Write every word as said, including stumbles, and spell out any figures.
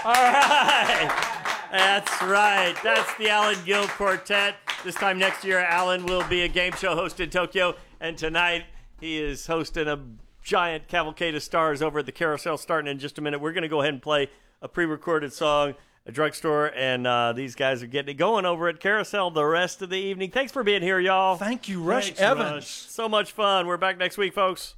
All right. That's right. That's the Alan Gill Quartet. This time next year, Alan will be a game show host in Tokyo. And tonight, he is hosting a giant cavalcade of stars over at the Carousel starting in just a minute. We're going to go ahead and play a pre-recorded song, A Drugstore, and uh, these guys are getting it going over at Carousel the rest of the evening. Thanks for being here, y'all. Thank you, Rush Thanks, Evans. Rush. So much fun. We're back next week, folks.